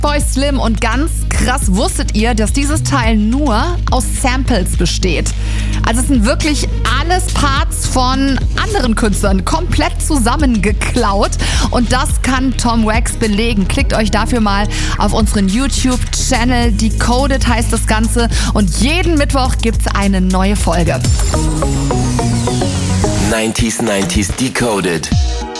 Boy Slim und ganz krass, wusstet ihr, dass dieses Teil nur aus Samples besteht? Also es sind wirklich alles Parts von anderen Künstlern komplett zusammengeklaut und das kann Tom Wax belegen. Klickt euch dafür mal auf unseren YouTube-Channel, Decoded heißt das Ganze und jeden Mittwoch gibt's eine neue Folge. 90s Decoded.